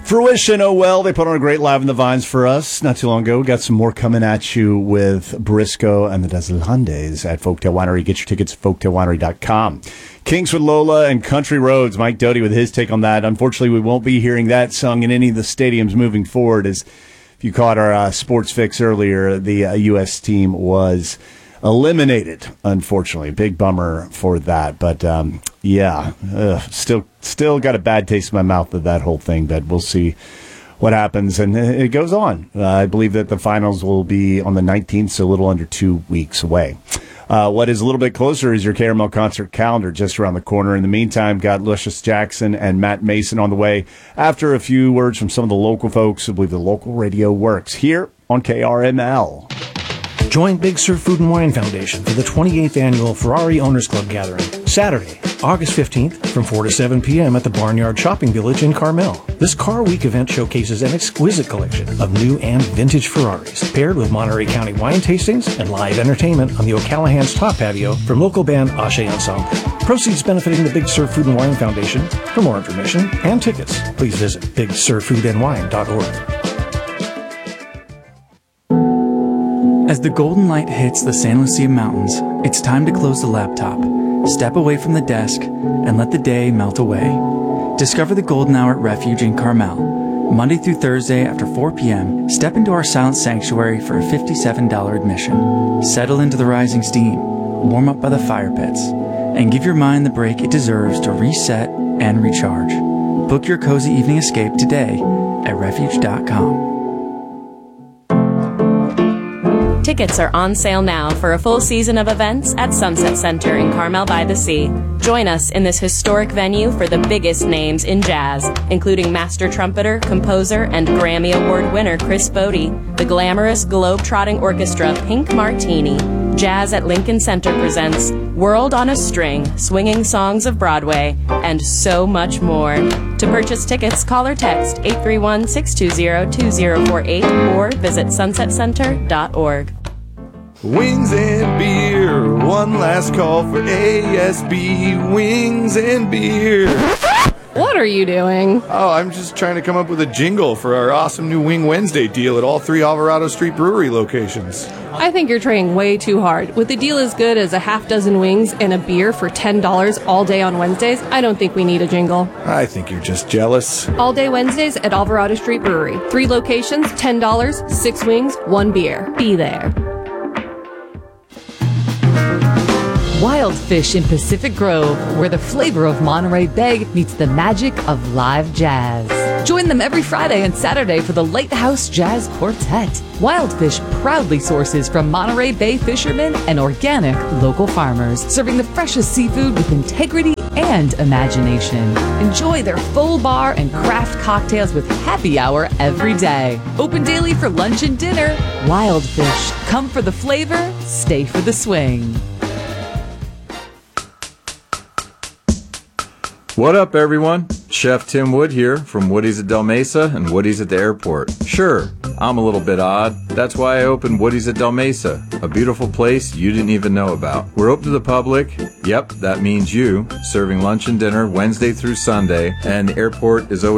Fruition, oh well, they put on a great Live in the Vines for us not too long ago. We got some more coming at you with Briscoe and the Deslandes at Folktail Winery. Get your tickets at folktailwinery.com. Kings with Lola and Country Roads. Mike Doty with his take on that. Unfortunately, we won't be hearing that sung in any of the stadiums moving forward. As if you caught our sports fix earlier, the U.S. team was eliminated, unfortunately. Big bummer for that. But, still got a bad taste in my mouth of that whole thing. But we'll see what happens. And it goes on. I believe that the finals will be on the 19th, so a little under 2 weeks away. What is a little bit closer is your KRML concert calendar just around the corner. In the meantime, got Luscious Jackson and Matt Mason on the way after a few words from some of the local folks who believe the local radio works here on KRML. Join Big Sur Food and Wine Foundation for the 28th Annual Ferrari Owners Club Gathering, Saturday, August 15th from 4 to 7 p.m. at the Barnyard Shopping Village in Carmel. This Car Week event showcases an exquisite collection of new and vintage Ferraris, paired with Monterey County wine tastings and live entertainment on the O'Callahan's top patio from local band Ashe Ensemble. Proceeds benefiting the Big Sur Food and Wine Foundation. For more information and tickets, please visit bigsurfoodandwine.org. As the golden light hits the San Lucia Mountains, it's time to close the laptop, step away from the desk, and let the day melt away. Discover the golden hour at Refuge in Carmel. Monday through Thursday after 4 p.m., step into our silent sanctuary for a $57 admission. Settle into the rising steam, warm up by the fire pits, and give your mind the break it deserves to reset and recharge. Book your cozy evening escape today at refuge.com. Tickets are on sale now for a full season of events at Sunset Center in Carmel by the Sea. Join us in this historic venue for the biggest names in jazz, including master trumpeter, composer, and Grammy Award winner Chris Bodie, the glamorous globe-trotting orchestra Pink Martini. Jazz at Lincoln Center presents World on a String, Swinging Songs of Broadway, and so much more. To purchase tickets, call or text 831-620-2048 or visit sunsetcenter.org. Wings and beer, one last call for ASB Wings and Beer. What are you doing? Oh, I'm just trying to come up with a jingle for our awesome new Wing Wednesday deal at all 3 Alvarado Street Brewery locations. I think you're trying way too hard. With a deal as good as a half dozen wings and a beer for $10 all day on Wednesdays, I don't think we need a jingle. I think you're just jealous. All day Wednesdays at Alvarado Street Brewery. 3 locations, $10, 6 wings, 1 beer. Be there. Wild Fish in Pacific Grove, where the flavor of Monterey Bay meets the magic of live jazz. Join them every Friday and Saturday for the Lighthouse Jazz Quartet. Wild Fish proudly sources from Monterey Bay fishermen and organic local farmers, serving the freshest seafood with integrity and imagination. Enjoy their full bar and craft cocktails with happy hour every day. Open daily for lunch and dinner. Wild Fish. Come for the flavor, stay for the swing. What up, everyone? Chef Tim Wood here from Woody's at Del Mesa and Woody's at the airport. Sure, I'm a little bit odd. That's why I opened Woody's at Del Mesa, a beautiful place you didn't even know about. We're open to the public. Yep, that means you, serving lunch and dinner Wednesday through Sunday, and the airport is always